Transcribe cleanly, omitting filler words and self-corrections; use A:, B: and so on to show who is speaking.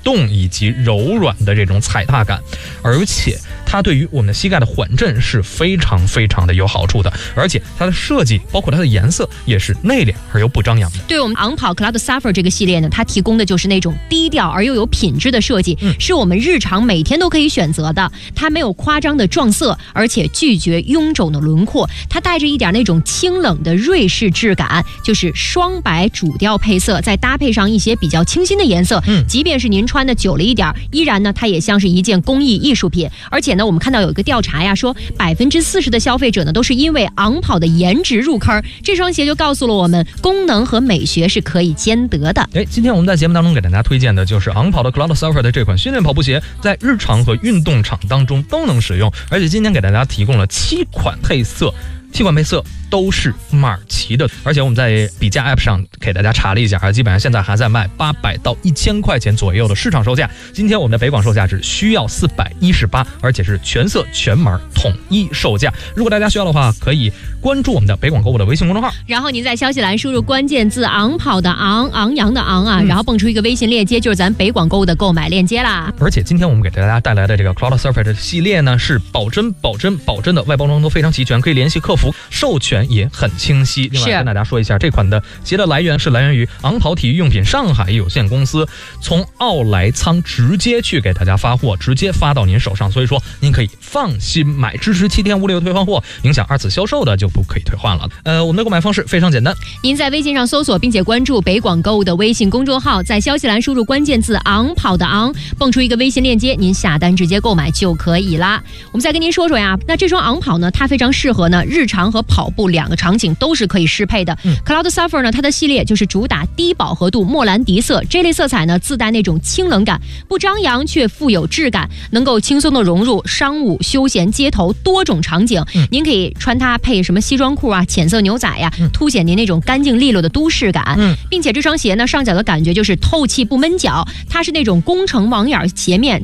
A: 动以及柔软的这种踩踏感，而且它对于我们的膝盖的缓震是非常非常的有好处的，而且它的设计包括它的颜色也是内敛而又不张扬的。
B: 对，我们昂跑 Cloudsuffer 这个系列呢，它提供的就是那种低调而又有品质的设计，是我们日常每天都可以选择的。它没有夸张的撞色，而且拒绝臃肿的轮廓，它带着一点那种清冷的瑞士质感，就是双白主调配色，再搭配上一些比较清新的颜色，即便是您穿的久了一点，依然呢它也像是一件工艺艺术品。而且呢，我们看到有一个调查呀，说40%的消费者呢都是因为昂跑的颜值入坑，这双鞋就告诉了我们，功能和美学是可以兼得的。
A: 今天我们在节目当中给大家推荐的就是昂跑的 Cloudsuffer 的这款训练跑步鞋，在日常和运动场当中都能使用，而且今天给大家提供了7款配色都是马尔奇的，而且我们在比价 App 上给大家查了一下，基本上现在还在卖800到1000块钱左右的市场售价。今天我们的北广售价只需要418，而且是全色全码统一售价。如果大家需要的话，可以关注我们的北广购物的微信公众号，
B: 然后您在消息栏输入关键字昂跑的昂，昂扬的昂啊，然后蹦出一个微信链接，就是咱北广购物的购买链接啦。
A: 而且今天我们给大家带来的这个 Cloudsuffer 的系列呢，是保真的，外包装都非常齐全，可以联系客服，授权也很清晰。另外跟大家说一下，这款的鞋的来源于昂跑体育用品上海有限公司，从奥莱仓直接去给大家发货，直接发到您手上，所以说您可以放心买，支持7天无理由退换货，影响2次销售的就不可以退换了。我们的购买方式非常简单，
B: 您在微信上搜索并且关注北广购物的微信公众号，在消息栏输入关键字昂跑的昂，蹦出一个微信链接，您下单直接购买就可以啦。我们再跟您说说呀，那这双昂跑呢，它非常适合呢日常和跑步2个场景都是可以适配的。Cloudsuffer 呢，它的系列就是主打低饱和度莫兰迪色，这类色彩呢自带那种清冷感，不张扬却富有质感，能够轻松的融入商务、休闲、街头多种场景。您可以穿它配什么西装裤啊、浅色牛仔呀，凸显您那种干净利落的都市感。并且这双鞋呢，上脚的感觉就是透气不闷脚，它是那种工程网眼鞋面，